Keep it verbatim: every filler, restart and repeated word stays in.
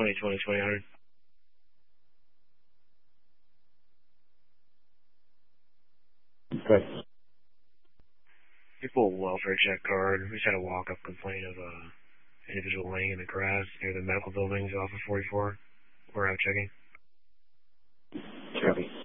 twenty twenty twenty one hundred. Okay. People welfare check card. We just had a walk-up complaint of a individual laying in the grass near the medical buildings off of forty-four. We're out checking. Copy.